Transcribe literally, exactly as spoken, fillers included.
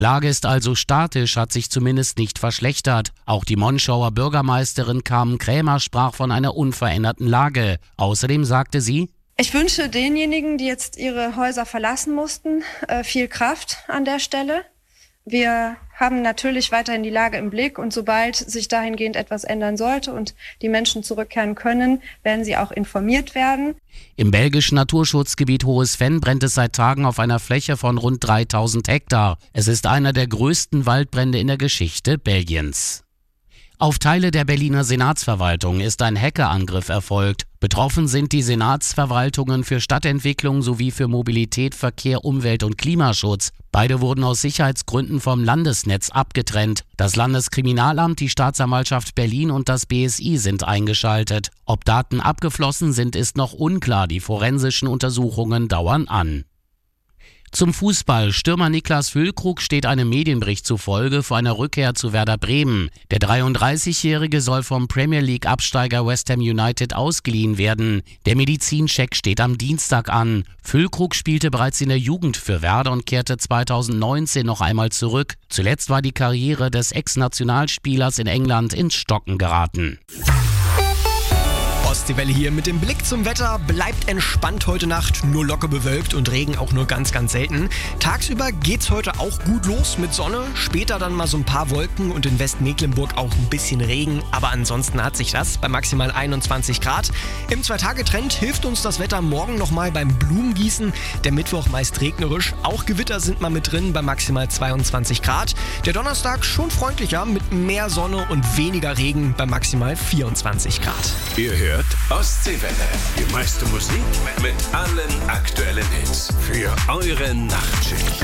Lage ist also statisch, hat sich zumindest nicht verschlechtert. Auch die Monschauer Bürgermeisterin Carmen Krämer sprach von einer unveränderten Lage. Außerdem sagte sie: Ich wünsche denjenigen, die jetzt ihre Häuser verlassen mussten, viel Kraft an der Stelle. Wir haben natürlich weiterhin die Lage im Blick und sobald sich dahingehend etwas ändern sollte und die Menschen zurückkehren können, werden sie auch informiert werden. Im belgischen Naturschutzgebiet Hohes Venn brennt es seit Tagen auf einer Fläche von rund dreitausend Hektar. Es ist einer der größten Waldbrände in der Geschichte Belgiens. Auf Teile der Berliner Senatsverwaltung ist ein Hackerangriff erfolgt. Betroffen sind die Senatsverwaltungen für Stadtentwicklung sowie für Mobilität, Verkehr, Umwelt und Klimaschutz. Beide wurden aus Sicherheitsgründen vom Landesnetz abgetrennt. Das Landeskriminalamt, die Staatsanwaltschaft Berlin und das B S I sind eingeschaltet. Ob Daten abgeflossen sind, ist noch unklar. Die forensischen Untersuchungen dauern an. Zum Fußball. Stürmer Niklas Füllkrug steht einem Medienbericht zufolge vor einer Rückkehr zu Werder Bremen. Der dreiunddreißigjährige soll vom Premier League-Absteiger West Ham United ausgeliehen werden. Der Medizincheck steht am Dienstag an. Füllkrug spielte bereits in der Jugend für Werder und kehrte zweitausendneunzehn noch einmal zurück. Zuletzt war die Karriere des Ex-Nationalspielers in England ins Stocken geraten. Ostseewelle hier mit dem Blick zum Wetter. Bleibt entspannt heute Nacht, nur locker bewölkt und Regen auch nur ganz, ganz selten. Tagsüber geht's heute auch gut los mit Sonne, später dann mal so ein paar Wolken und in Westmecklenburg auch ein bisschen Regen. Aber ansonsten hat sich das bei maximal einundzwanzig Grad. Im Zwei-Tage-Trend hilft uns das Wetter morgen nochmal beim Blumengießen. Der Mittwoch meist regnerisch, auch Gewitter sind mal mit drin bei maximal zweiundzwanzig Grad. Der Donnerstag schon freundlicher mit mehr Sonne und weniger Regen bei maximal vierundzwanzig Grad. Ihr hört Ostseewelle. Die meiste Musik mit allen aktuellen Hits für eure Nachtschicht.